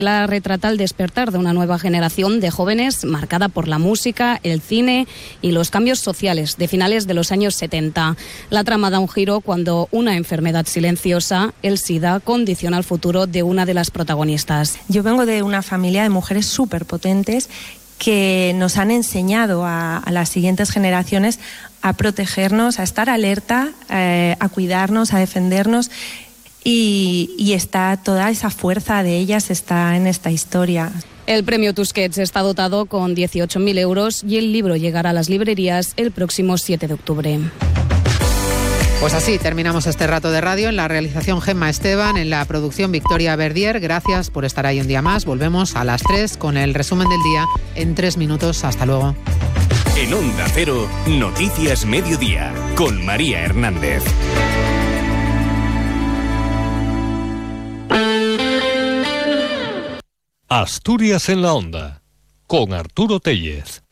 La retrata el despertar de una nueva generación de jóvenes marcada por la música, el cine y los cambios sociales de finales de los años 70. La trama da un giro cuando una enfermedad silenciosa, el SIDA, condiciona el futuro de una de las protagonistas. Yo vengo de una familia de mujeres súper potentes que nos han enseñado a las siguientes generaciones a protegernos, a estar alerta, a cuidarnos, a defendernos. Y está toda esa fuerza de ellas está en esta historia. El premio Tusquets está dotado con 18.000 euros y el libro llegará a las librerías el próximo 7 de octubre. Pues así terminamos este rato de radio. En la realización Gemma Esteban, en la producción Victoria Verdier. Gracias por estar ahí un día más. Volvemos a las 3 con el resumen del día en 3 minutos. Hasta luego. En Onda Cero, Noticias Mediodía, con María Hernández. Asturias en la Onda, con Arturo Tellez.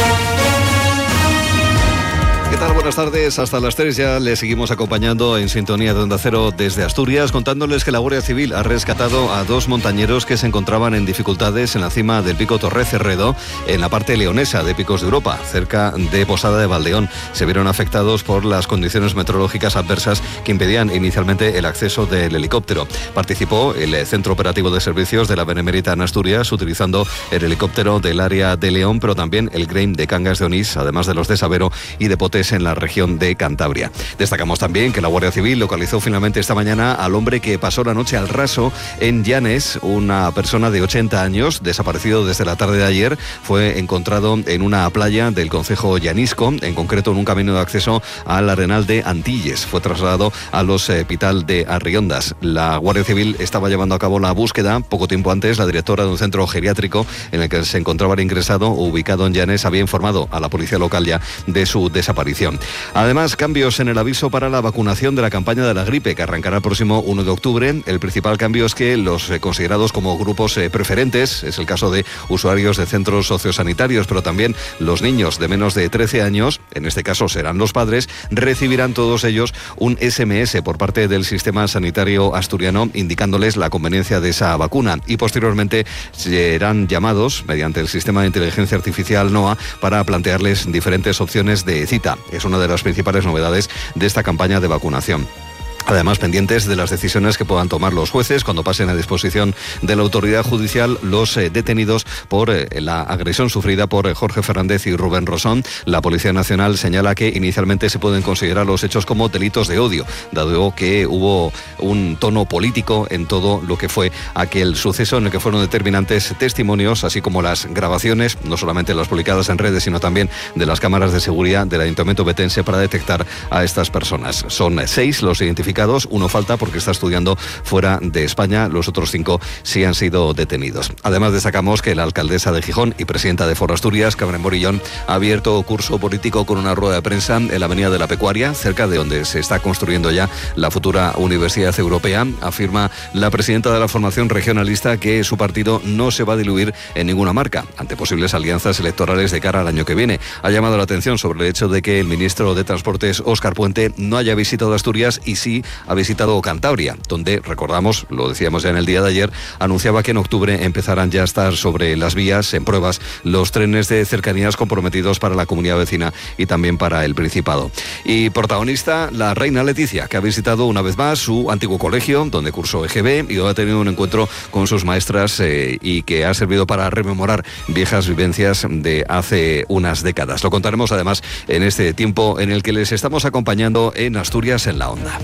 ¿Qué tal? Buenas tardes. Hasta las 3 ya les seguimos acompañando en sintonía de Onda Cero desde Asturias, contándoles que la Guardia Civil ha rescatado a 2 montañeros que se encontraban en dificultades en la cima del Pico Torre Cerredo, en la parte leonesa de Picos de Europa, cerca de Posada de Valdeón. Se vieron afectados por las condiciones meteorológicas adversas que impedían inicialmente el acceso del helicóptero. Participó el Centro Operativo de Servicios de la Benemérita en Asturias, utilizando el helicóptero del área de León, pero también el Grain de Cangas de Onís, además de los de Sabero y de Potes en la región de Cantabria. Destacamos también que la Guardia Civil localizó finalmente esta mañana al hombre que pasó la noche al raso en Llanes, una persona de 80 años, desaparecido desde la tarde de ayer. Fue encontrado en una playa del concejo llanisco, en concreto en un camino de acceso al Arenal de Antilles. Fue trasladado al hospital de Arriondas. La Guardia Civil estaba llevando a cabo la búsqueda. Poco tiempo antes, la directora de un centro geriátrico en el que se encontraba ingresado, ubicado en Llanes, había informado a la policía local ya de su desaparición. Además, cambios en el aviso para la vacunación de la campaña de la gripe, que arrancará el próximo 1 de octubre. El principal cambio es que los considerados como grupos preferentes, es el caso de usuarios de centros sociosanitarios, pero también los niños de menos de 13 años, en este caso serán los padres, recibirán todos ellos un SMS por parte del sistema sanitario asturiano indicándoles la conveniencia de esa vacuna, y posteriormente serán llamados mediante el sistema de inteligencia artificial NOA para plantearles diferentes opciones de cita. Es una de las principales novedades de esta campaña de vacunación. Además, pendientes de las decisiones que puedan tomar los jueces cuando pasen a disposición de la autoridad judicial los detenidos por la agresión sufrida por Jorge Fernández y Rubén Rosón. La Policía Nacional señala que inicialmente se pueden considerar los hechos como delitos de odio, dado que hubo un tono político en todo lo que fue aquel suceso, en el que fueron determinantes testimonios, así como las grabaciones, no solamente las publicadas en redes, sino también de las cámaras de seguridad del Ayuntamiento betense para detectar a estas personas. Son 6 los identificados. Uno falta porque está estudiando fuera de España. Los otros 5 sí han sido detenidos. Además, destacamos que la alcaldesa de Gijón y presidenta de Foro Asturias, Carmen Morillón, ha abierto curso político con una rueda de prensa en la Avenida de la Pecuaria, cerca de donde se está construyendo ya la futura Universidad Europea. Afirma la presidenta de la formación regionalista que su partido no se va a diluir en ninguna marca ante posibles alianzas electorales de cara al año que viene. Ha llamado la atención sobre el hecho de que el ministro de Transportes, Óscar Puente, no haya visitado Asturias y sí ha visitado Cantabria, donde, recordamos, lo decíamos ya en el día de ayer, anunciaba que en octubre empezarán ya a estar sobre las vías en pruebas los trenes de cercanías comprometidos para la comunidad vecina y también para el Principado. Y protagonista, la reina Leticia, que ha visitado una vez más su antiguo colegio, donde cursó EGB y donde ha tenido un encuentro con sus maestras y que ha servido para rememorar viejas vivencias de hace unas décadas. Lo contaremos además en este tiempo en el que les estamos acompañando en Asturias en la Onda.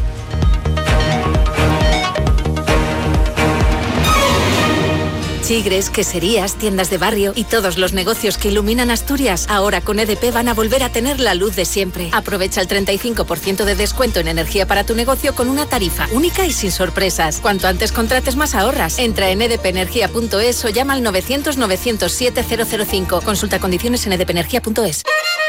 Chigres, queserías, tiendas de barrio y todos los negocios que iluminan Asturias, ahora con EDP van a volver a tener la luz de siempre. Aprovecha el 35% de descuento en energía para tu negocio con una tarifa única y sin sorpresas. Cuanto antes contrates, más ahorras. Entra en edpenergia.es o llama al 900-907-005. Consulta condiciones en edpenergia.es.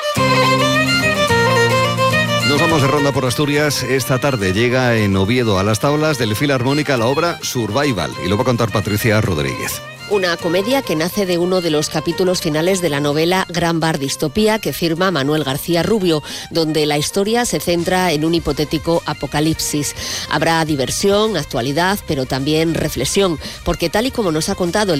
Nos vamos de ronda por Asturias. Esta tarde llega en Oviedo a las tablas del Filarmónica la obra Survival y lo va a contar Patricia Rodríguez. Una comedia que nace de uno de los capítulos finales de la novela Gran Bar Distopía que firma Manuel García Rubio, donde la historia se centra en un hipotético apocalipsis. Habrá diversión, actualidad, pero también reflexión, porque tal y como nos ha contado el